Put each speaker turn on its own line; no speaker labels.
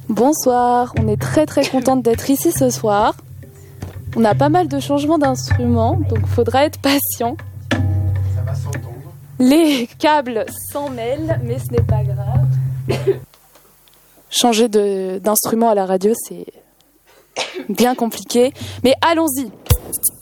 Bonsoir, on est très contente d'être ici ce soir. On a pas mal de changements d'instruments, donc il faudra être patient.
Ça va s'entendre.
Les câbles s'en mêlent, mais ce n'est pas grave. Changer d'instrument à la radio, c'est bien compliqué. Mais allons-y.